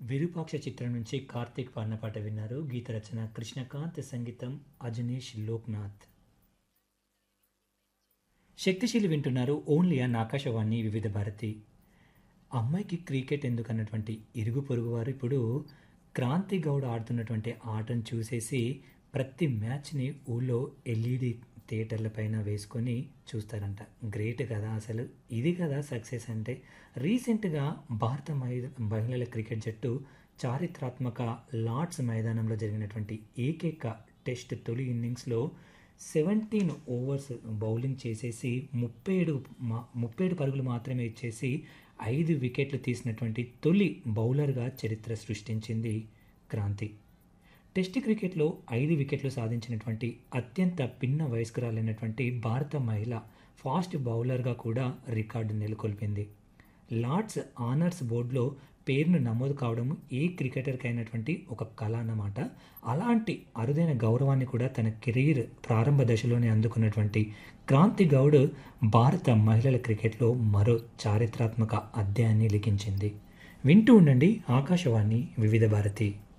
విరూపాక్ష చిత్రం నుంచి కార్తీక్ పాడిన పాట విన్నారు. గీత రచన కృష్ణకాంత్, సంగీతం అజనీష్ లోక్నాథ్. శక్తిశీలి వింటున్నారు ఓన్లీ అన్ ఆకాశవాణి వివిధ భారతి. అమ్మాయికి క్రికెట్ ఎందుకన్నటువంటి ఇరుగు పొరుగు వారు ఇప్పుడు క్రాంతి గౌడ్ ఆడుతున్నటువంటి ఆటను చూసేసి ప్రతి మ్యాచ్ని ఊళ్ళో ఎల్ఈడి థియేటర్ల పైన వేసుకొని చూస్తారంట. గ్రేట్ కదా అసలు, ఇది కదా సక్సెస్ అంటే. రీసెంట్గా భారత మహిళల క్రికెట్ జట్టు చారిత్రాత్మక లార్డ్స్ మైదానంలో జరిగినటువంటి ఏకైక టెస్ట్ తొలి ఇన్నింగ్స్లో 17 ఓవర్స్ బౌలింగ్ చేసేసి 37 పరుగులు మాత్రమే ఇచ్చేసి 5 వికెట్లు తీసినటువంటి తొలి బౌలర్గా చరిత్ర సృష్టించింది క్రాంతి. టెస్ట్ క్రికెట్లో 5 వికెట్లు సాధించినటువంటి అత్యంత పిన్న వయస్కురాలైనటువంటి భారత మహిళ ఫాస్ట్ బౌలర్గా కూడా రికార్డు నెలకొల్పింది. లార్డ్స్ ఆనర్స్ బోర్డులో పేరును నమోదు కావడం ఏ క్రికెటర్కి అయినటువంటి ఒక కళ అన్నమాట. అలాంటి అరుదైన గౌరవాన్ని కూడా తన కెరీర్ ప్రారంభ దశలోనే అందుకున్నటువంటి క్రాంతి గౌడ్ భారత మహిళల క్రికెట్లో మరో చారిత్రాత్మక అధ్యాయాన్ని లిఖించింది. వింటూ ఉండండి ఆకాశవాణి వివిధ భారతి.